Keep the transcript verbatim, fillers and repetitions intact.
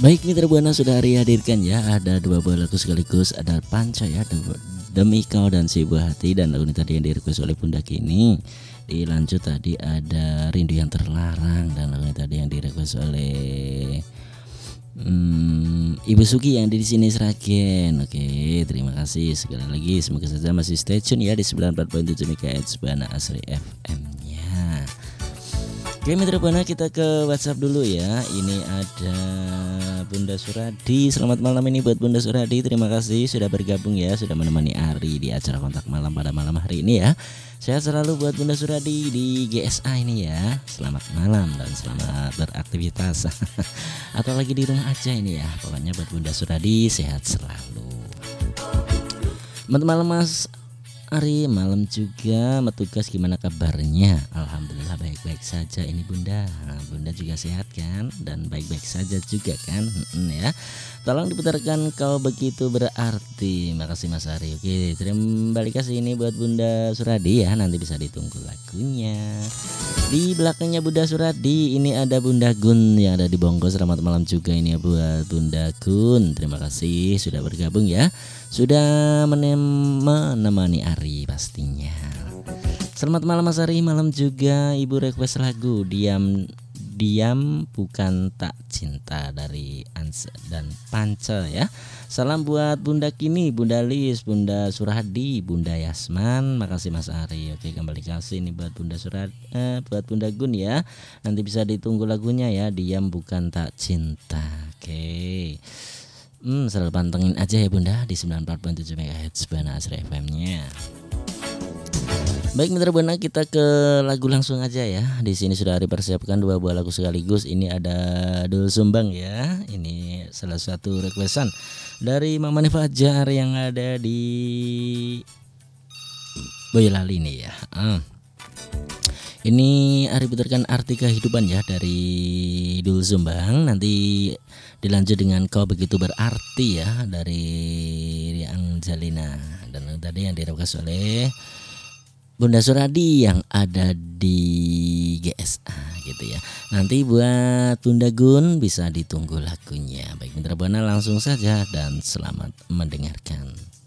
Baik mitra Buana sudah Ari hadirkan ya. Ada dua buah lagu sekaligus. Ada Panca ya, Demi Kau dan Si Buah Hati. Dan lagu ini tadi yang direquest oleh Bunda Kini. Dilanjut tadi ada Rindu Yang Terlarang. Dan lagu ini tadi yang direquest oleh hmm, Ibu Sugi yang di sini Sragen. Oke, terima kasih sekali lagi. Semoga saja masih stay tune ya di sembilan puluh empat koma tujuh MHz Buana Asri F M-nya. Oke mitra Buana, kita ke WhatsApp dulu ya. Ini ada Bunda Suradi. Selamat malam ini buat Bunda Suradi. Terima kasih sudah bergabung ya, sudah menemani Ari di acara kontak malam pada malam hari ini ya. Sehat selalu buat Bunda Suradi di G S A ini ya. Selamat malam dan selamat beraktivitas. Atau lagi di rumah aja ini ya. Pokoknya buat Bunda Suradi sehat selalu. Malam Mas Ari, malam juga Metugas, gimana kabarnya? Alhamdulillah baik-baik saja ini Bunda. Nah, Bunda juga sehat kan? Dan baik-baik saja juga kan? Hmm, ya. Tolong diputarkan Kau Begitu Berarti. Makasih Mas Ari. Oke, terima kasih ini buat Bunda Suradi ya. Nanti bisa ditunggu lagunya. Di belakangnya Bunda Suradi ini ada Bunda Gun yang ada di Bonggo. Selamat malam juga ini ya buat Bunda Gun. Terima kasih sudah bergabung ya. Sudah menem- menemani Ari pastinya. Selamat malam Mas Ari, malam juga Ibu request lagu Diam Diam Bukan Tak Cinta dari Ans dan Panca ya. Salam buat Bunda Kini, Bunda Lis, Bunda Suradi, Bunda Yasman. Makasih Mas Ari. Oke, kembali kasih ini buat Bunda Suradi, eh, buat Bunda Gun ya. Nanti bisa ditunggu lagunya ya, Diam Bukan Tak Cinta. Oke. Hmm, selalu pantengin aja ya Bunda di sembilan puluh empat koma tujuh MHz Buana Asri F M-nya. Baik mitra Buana, kita ke lagu langsung aja ya. Di sini sudah dipersiapkan dua buah lagu sekaligus. Ini ada Dul Sumbang ya. Ini salah satu requestan dari Mama Fajar yang ada di Boyolali nih ya. Ah. Ini Ari putarkan Arti Kehidupan ya dari Dul Sumbang. Nanti dilanjut dengan Kau Begitu Berarti ya dari Angelina. Dan tadi yang direquest oleh Bunda Suradi yang ada di G S A gitu ya. Nanti buat Bunda Gun bisa ditunggu lagunya. Baik mitra Buana, langsung saja dan selamat mendengarkan.